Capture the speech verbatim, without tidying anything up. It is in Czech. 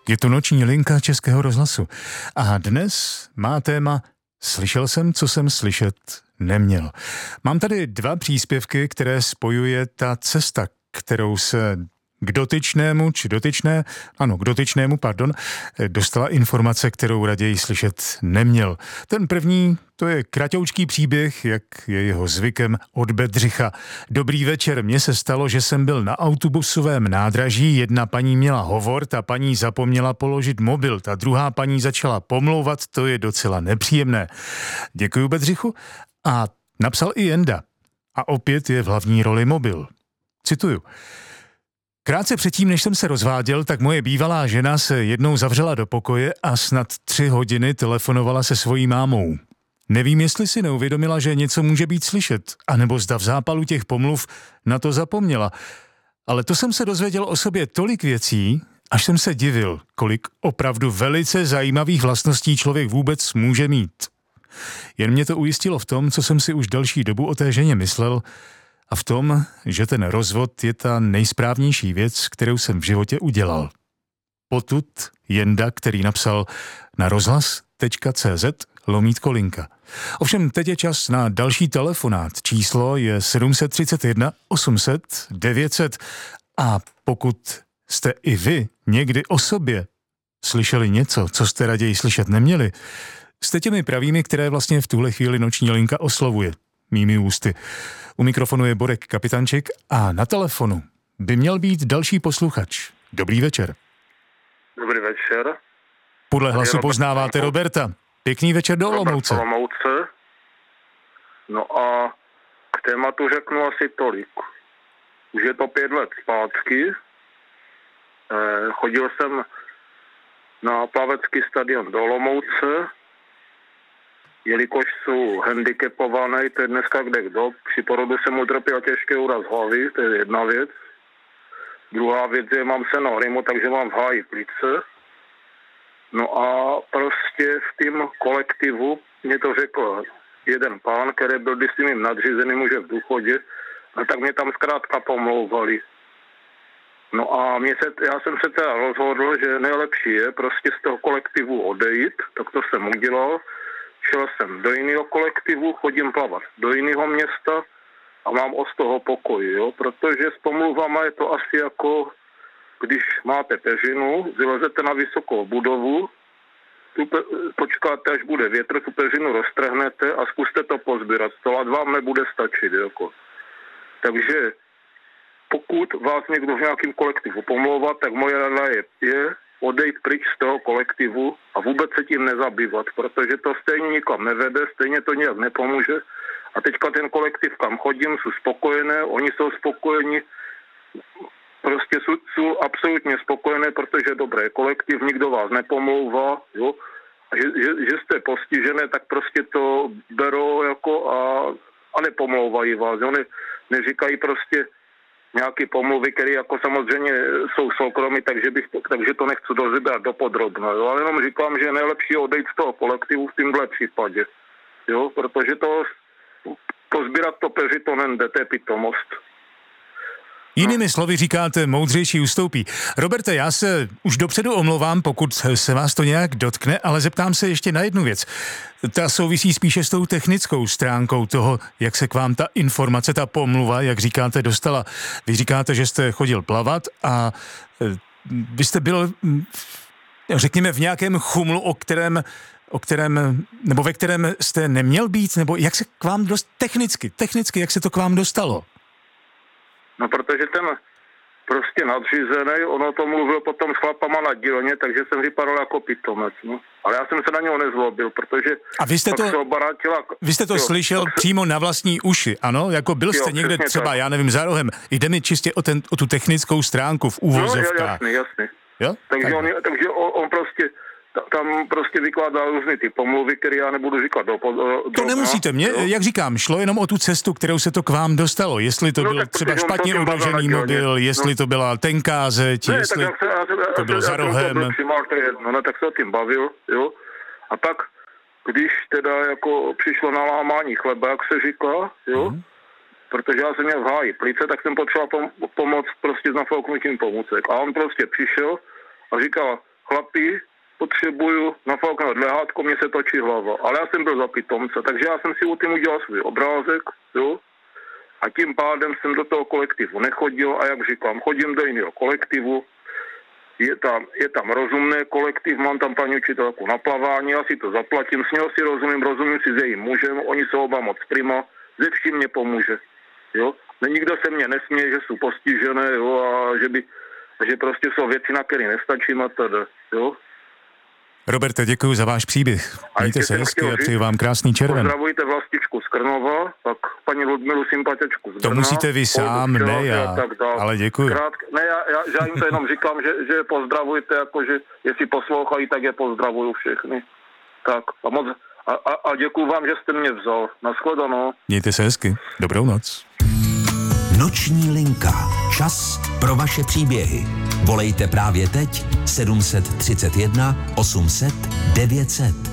Je to noční linka Českého rozhlasu. A dnes má téma Slyšel jsem, co jsem slyšet neměl. Mám tady dva příspěvky, které spojuje ta cesta, kterou se k dotyčnému, či dotyčné, ano, k dotyčnému, pardon, dostala informace, kterou raději slyšet neměl. Ten první, to je kratoučký příběh, jak je jeho zvykem, od Bedřicha. Dobrý večer, mně se stalo, že jsem byl na autobusovém nádraží, jedna paní měla hovor, ta paní zapomněla položit mobil, ta druhá paní začala pomlouvat, to je docela nepříjemné. Děkuju, Bedřichu. A napsal i Jenda. A opět je v hlavní roli mobil. Cituju. Krátce předtím, než jsem se rozváděl, tak moje bývalá žena se jednou zavřela do pokoje a snad tři hodiny telefonovala se svojí mámou. Nevím, jestli si neuvědomila, že něco může být slyšet, anebo zda v zápalu těch pomluv na to zapomněla. Ale to jsem se dozvěděl o sobě tolik věcí, až jsem se divil, kolik opravdu velice zajímavých vlastností člověk vůbec může mít. Jen mě to ujistilo v tom, co jsem si už delší dobu o té ženě myslel, a v tom, že ten rozvod je ta nejsprávnější věc, kterou jsem v životě udělal. Potud Jenda, který napsal na rozhlas tečka cé zet lomítko linka. Ovšem teď je čas na další telefonát. Číslo je sedm set třicet jedna osm set devět set a pokud jste i vy někdy o sobě slyšeli něco, co jste raději slyšet neměli, jste těmi pravými, které vlastně v tuhle chvíli noční linka oslovuje mými ústy. U mikrofonu je Borek Kapitanček a na telefonu by měl být další posluchač. Dobrý večer. Dobrý večer. Podle hlasu poznáváte Roberta. Pěkný večer do Olomouce. Olomouce. No a k tématu řeknu asi tolik. Už je to pět let zpátky. Chodil jsem na plavecký stadion do Olomouce. Jelikož jsou handicapované, to je dneska kde kdo. Při porodu jsem utrpěl těžký úraz hlavy, to je jedna věc. Druhá věc je, mám senorymu, takže mám v háji plice. No a prostě v tým kolektivu mě to řekl jeden pán, který byl kdysi mým nadřízeným už v důchodě, no tak mě tam zkrátka pomlouvali. No a mě se, já jsem se teda rozhodl, že nejlepší je prostě z toho kolektivu odejít, tak to jsem udělal. Šel jsem do jiného kolektivu, chodím plavat do jiného města a mám o z toho pokoj, jo? Protože s pomluvama je to asi jako, když máte peřinu, vylezete na vysokou budovu, tu pe- počkáte, až bude větr, tu peřinu roztrhnete a zkuste to pozbírat. To vám nebude stačit, jako. Takže pokud vás někdo v nějakém kolektivu pomlouvá, tak moje rada je, je odejít pryč z toho kolektivu a vůbec se tím nezabývat, protože to stejně nikam nevede, stejně to nějak nepomůže. A teďka ten kolektiv, kam chodím, jsou spokojené, oni jsou spokojeni, prostě jsou, jsou absolutně spokojené, protože dobré, kolektiv, nikdo vás nepomlouvá, jo. A že, že, že jste postižené, tak prostě to berou jako a, a nepomlouvají vás, jo. Ne, neříkají prostě nějaké pomluvy, které jako samozřejmě jsou soukromí, takže, bych to, takže to nechci dozebrat dopodrobno, jo, ale jenom říkám, že je nejlepší odejít z toho kolektivu v tomhle případě, jo, protože to pozbírat to peři to nende, to je pitomost. Jinými slovy říkáte, moudřejší ustoupí. Roberte, já se už dopředu omlouvám, pokud se vás to nějak dotkne, ale zeptám se ještě na jednu věc. Ta souvisí spíše s tou technickou stránkou toho, jak se k vám ta informace, ta pomluva, jak říkáte, dostala. Vy říkáte, že jste chodil plavat a vy jste byl, řekněme, v nějakém chumlu, o kterém, o kterém, nebo ve kterém jste neměl být, nebo jak se k vám dost technicky, technicky, jak se to k vám dostalo? No, protože ten prostě nadřízený, ono to mluvil potom s chlapama na dílně, takže jsem vypadal jako pitomec, no. Ale já jsem se na něho nezlobil, protože... A vy jste to, se obarátila, vy jste to jo, slyšel se, přímo na vlastní uši, ano? Jako byl jste jo, někde třeba, tak. Já nevím, za rohem. Jde mi čistě o, ten, o tu technickou stránku v úvozovkách. No, jasný, jasný. Jo? Takže, on, takže on, on prostě... Tam prostě vykládá různý ty pomluvy, které já nebudu říkat do, do To nemusíte, mě, jak říkám, šlo jenom o tu cestu, kterou se to k vám dostalo. Jestli to no, byl třeba špatně odložený mobil, jestli no. to byla tenká zeď, ne, jestli tak se, já se, to bylo já za rohem. No ne, tak se o tím bavil, jo. A pak, když teda jako přišlo na lámání chleba, jak se říká, jo, hmm. protože já jsem měl v háji plice, tak jsem potřeboval pom- pomoct prostě s nafouknutím pomůcek. A on prostě přišel a říkal, chlapi, potřebuju nafoukat lehátko, mě se točí hlava. Ale já jsem byl za pitomce, takže já jsem si o tím udělal svůj obrázek, jo. A tím pádem jsem do toho kolektivu nechodil a jak říkám, chodím do jiného kolektivu. Je tam, je tam rozumný kolektiv, mám tam paní učitelku na plavání, já si to zaplatím, s něho si rozumím, rozumím si s jejím mužem, oni jsou oba moc prima, ze vším mě pomůže, jo. Nikdo se mě nesměje, že jsou postižené, jo, a že by, že prostě jsou věci, na které nestačím a tedy, jo. Roberte, děkuji za váš příběh. Mějte se hezky a přeji vám krásný červen. Pozdravujte Vlastičku z Krnova, pak paní Ludmilu sympatičku z Brna. To musíte vy sám, ne já, ale děkuji. Krát, ne, já, já, já jim to jenom říkám, že, že pozdravujte, jakože jestli poslouchají, tak je pozdravuju všechny. Tak a moc a, a, a děkuji vám, že jste mě vzal. Nashledanou. Mějte se hezky. Dobrou noc. Noční linka. Čas pro vaše příběhy. Volejte právě teď sedm set třicet jedna osm set devět set.